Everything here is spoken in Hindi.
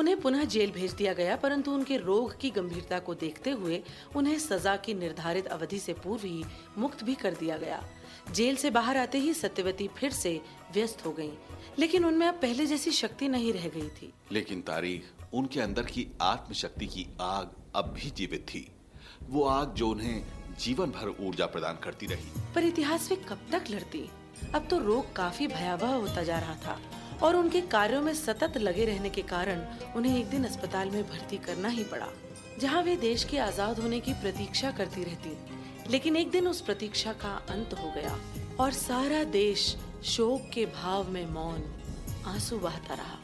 उन्हें पुनः जेल भेज दिया गया, परंतु उनके रोग की गंभीरता को देखते हुए उन्हें सजा की निर्धारित अवधि से पूर्व ही मुक्त भी कर दिया गया। जेल से बाहर आते ही सत्यवती फिर से व्यस्त हो गईं, लेकिन उनमें अब पहले जैसी शक्ति नहीं रह गई थी। लेकिन तारीख, उनके अंदर की आत्मशक्ति की आग अब भी जीवित थी। वो आग जो उन्हें जीवन भर ऊर्जा प्रदान करती रही। पर इतिहास वे कब तक लड़ती? अब तो रोग काफी भयावह होता जा रहा था और उनके कार्यों में सतत लगे रहने के कारण उन्हें एक दिन अस्पताल में भर्ती करना ही पड़ा, जहां वे देश के आजाद होने की प्रतीक्षा करती रहती। लेकिन एक दिन उस प्रतीक्षा का अंत हो गया और सारा देश शोक के भाव में मौन आंसू बहाता रहा।